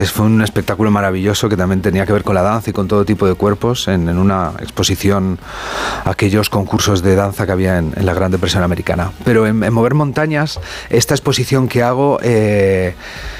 Fue un espectáculo maravilloso que también tenía que ver con la danza y con todo tipo de cuerpos en una exposición, aquellos concursos de danza que había en la Gran Depresión Americana. Pero en Mover Montañas, esta exposición que hago